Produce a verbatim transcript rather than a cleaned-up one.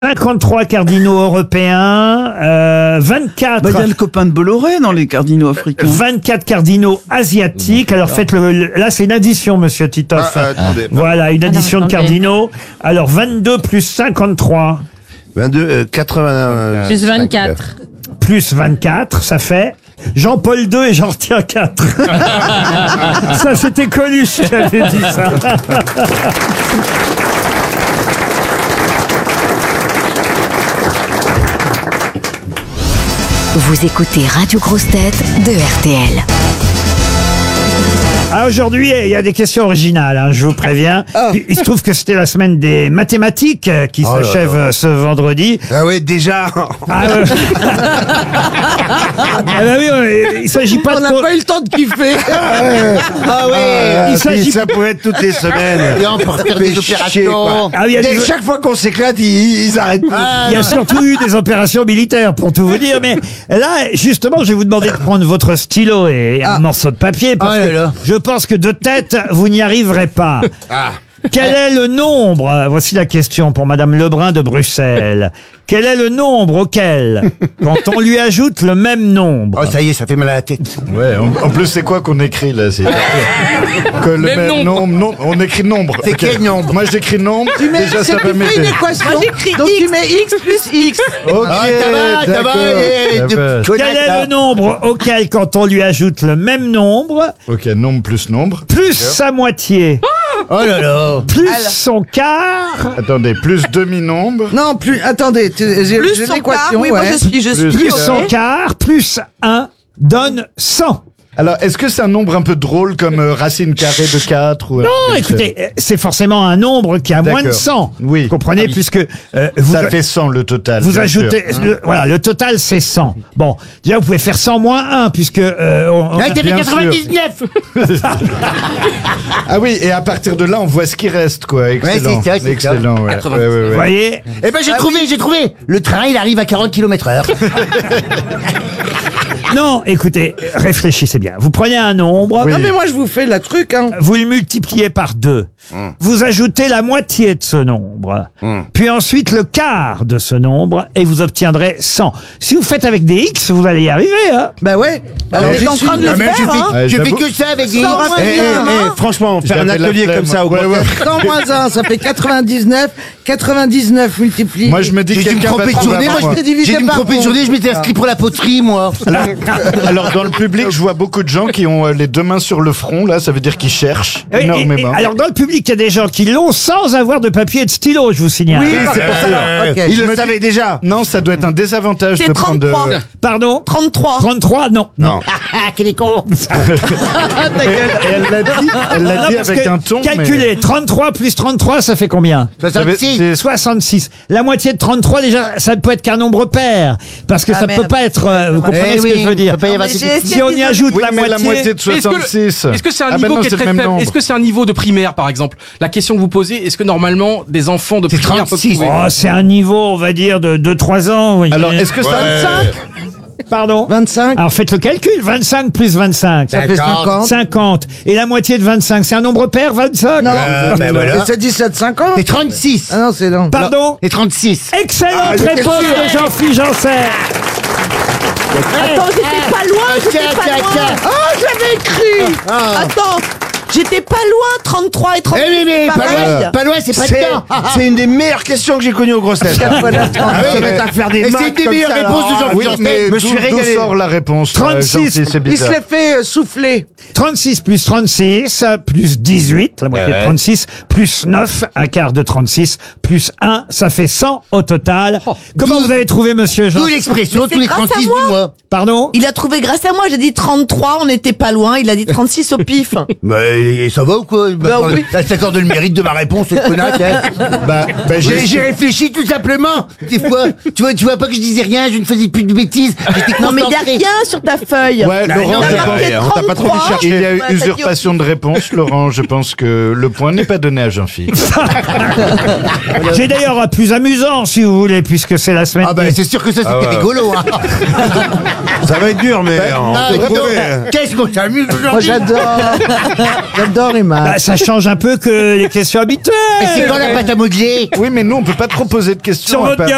cinquante-trois cardinaux européens, euh, vingt-quatre... Bah, il y a le copain de Bolloré dans les cardinaux africains. vingt-quatre cardinaux asiatiques. Alors faites le, là c'est une addition, monsieur Titoff. Ah, ah, attendez. Voilà, une addition Ah non, de attendez. cardinaux. Alors vingt-deux plus cinquantre-trois vingt-deux, euh, quatre-vingts... Plus vingt-quatre. plus vingt-quatre, ça fait Jean-Paul deux et j'en retiens quatre. Ça c'était Coluche qui avait dit ça. Vous écoutez Radio Grosse Tête de R T L. Ah, aujourd'hui, il y a des questions originales, hein, je vous préviens. Il se trouve que c'était la semaine des mathématiques euh, qui Oh là s'achève là. euh, ce vendredi. Ah ouais, déjà. Ah, euh... ah bah oui, euh, il s'agit pas de... pas eu le temps de kiffer. Ah ouais. il s'agit- Ça pourrait être toutes les semaines. Et on peut faire des opérations. Ah, il y a Et des- chaque fois qu'on s'éclate, ils, ils arrêtent pas. Il y a surtout eu des opérations militaires, pour tout vous dire. Mais là, justement, je vais vous demander de prendre votre stylo et un morceau de papier, parce Ah là que là. je pense que de tête, vous n'y arriverez pas. Quel est le nombre, voici la question pour Madame Lebrun de Bruxelles, quel est le nombre auquel, quand on lui ajoute le même nombre, Oh, ça y est, ça fait mal à la tête. Ouais, en, en plus, c'est quoi qu'on écrit là c'est que le même nombre. nombre, on écrit nombre. C'est Ok. quel nombre? Moi, j'écris nombre. Déjà, ça va une m'aider. équation. Moi, j'écris Donc X. tu mets X plus X. Ok, Ah, ça va, ça va, d'accord. eh, Ça de- va. quel est le nombre auquel, quand on lui ajoute le même nombre, Ok, nombre plus nombre. plus sa moitié, Oh là là. plus son quart, Attendez, plus demi-nombre. Non, plus. Attendez, tu- j'ai Plus j'ai son l'équation. quart, oui, moi ouais. je suis, je suis. plus ok. son quart, plus un, donne cent. Alors, est-ce que c'est un nombre un peu drôle comme euh, racine carrée de quatre ou... Non, écoutez, euh, c'est forcément un nombre qui a moins de D'accord. cent. Oui. Vous comprenez, puisque euh, vous, Ça fait cent le total. vous bien ajoutez... sûr. le- voilà, le total, c'est cent. Bon, déjà, vous pouvez faire cent moins un, puisque... euh, on- on- Ah, t'as fait bien sûr. quatre-vingt-dix-neuf. Ah oui, et à partir de là, on voit ce qui reste, quoi. Excellent. c'est ça, c'est ça. Excellent, ouais. Ouais, ouais, ouais. vous voyez. Eh ben j'ai trouvé, j'ai trouvé. Le train, il arrive à quarante kilomètres heure. Non, écoutez, réfléchissez bien. Vous prenez un nombre, Non, mais moi, je vous fais la truc, hein. vous le multipliez par deux. Vous ajoutez la moitié de ce nombre. Puis ensuite le quart de ce nombre, et vous obtiendrez cent. Si vous faites avec des X, vous allez y arriver, hein. Bah ouais. Alors, on j'y est en suis. train de le Ah, mais je faire, fais, hein. Ouais, je fais j'avoue. que ça avec des... Ça aura Eh, fait eh, un, eh, hein. franchement, faire un J'avais la atelier flemme. comme ça au Ouais, Grand ouais. Théâtre. cent moins un, ça fait quatre-vingt-dix-neuf. quatre-vingt-dix-neuf multiplié. Moi, je me dis que J'ai dû me quelqu'un va tromper de trouver journée, avant moi, moi. je divisé j'ai dû me par tromper de onze. journée, je m'étais inscrit pour la poterie, moi. Alors, alors, dans le public, je vois beaucoup de gens qui ont euh, les deux mains sur le front, là, ça veut dire qu'ils cherchent Et- et- et- énormément. alors dans le public, il y a des gens qui l'ont sans avoir de papier et de stylo, je vous signale. Oui, c'est pour ça. Euh, Ok. Il Je le me savait déjà. Non, ça doit être un désavantage C'est de prendre de... trente-trois. Pardon trente-trois. trente-trois, non. Non. Ah, quel est con. Et elle l'a dit, elle l'a Non, dit parce avec que, un ton, calculez, trente-trois plus trente-trois, ça fait combien mais... Ça veut- soixante-six. c'est- soixante-six. La moitié de trente-trois, déjà, ça ne peut être qu'un nombre pair. Parce que Ah, ça ne peut merde. pas être... euh, vous comprenez Eh ce que oui, je veux dire peut pas y avoir mais des- j'ai essayé Si on de y les- ajoute Oui, la mais moitié... la moitié de Est-ce que, soixante-six. est-ce que c'est un Ah bah niveau non, qui est c'est très le même faible nombre. Est-ce que c'est un niveau de primaire, par exemple? La question que vous posez, est-ce que normalement des enfants de primaire peuvent trente-six. trouver? Oh, c'est un niveau, on va dire, de deux trois ans. vous voyez. Alors, est-ce que ça... Pardon vingt-cinq. Alors faites le calcul, vingt-cinq plus vingt-cinq. Ça fait cinquante. cinquante. Et la moitié de vingt-cinq, c'est un nombre pair, vingt-cinq? Non. ben voilà. Mais c'est dix-sept cinquante. C'est trente-six. Ah non, c'est non. Pardon? Et trente-six. Excellente réponse de Jean-Philippe Janssen. Attends, j'étais pas loin, j'étais tiens, pas tiens, loin. tiens. Oh, je l'avais écrit. Attends, j'étais pas loin, trente-trois et trente-six. Eh oui, mais c'est pas pareil. loin, pas loin, c'est pas C'est dedans. c'est une des meilleures questions que j'ai connues aux grosses têtes. Quatre fois la trente. Ah oui, ça va être à faire des Et c'est maths une des comme meilleures ça, réponses alors. de Jean-Philippe Oui, Janssen. mais me suis d'où- d'où régalé. sort la réponse? trente-six. euh, Jean-Philippe, c'est Il se bizarre. l'est fait euh, souffler. trente-six plus trente-six, plus dix-huit, la moitié de trente-six, plus neuf, un quart de trente-six, plus un, ça fait cent au total. Comment vous avez trouvé, monsieur Jean? D'où l'expression, c'est tous les grâce à trente-six du moi. mois. Pardon? Il a trouvé grâce à moi, j'ai dit trente-trois, on n'était pas loin, il a dit trente-six au pif. Mais ça va ou quoi? Bah oui. Ça s'accorde le mérite de ma réponse, cette connasse. hein. Bah, bah, J'ai j'ai... j'ai réfléchi tout simplement. Des fois, tu vois, tu vois pas que je disais rien, je ne faisais plus de bêtises. J'étais Non mais il y a concentré. rien sur ta feuille. Ouais, Bah, Laurent, non, je mais pense... marqué on t'a pas trop fait trente-trois. chercher. Il y a eu Ouais, t'as dit usurpation de réponse, Laurent. Je pense que le point n'est pas donné à Jean-Philippe. J'ai d'ailleurs un plus amusant, si vous voulez, puisque c'est la semaine. Ah bah c'est sûr que ça c'était ouais. rigolo. Hein. Ça va être dur, mais on Ah, peut dis donc, trouver. qu'est-ce qu'on s'amuse Moi, aujourd'hui. j'adore. J'adore les maths. Bah, ça change un peu que les questions habituelles. Et c'est quand la pâte à modeler? Oui, mais nous, on peut pas trop poser de questions. Sur à votre part- gueule.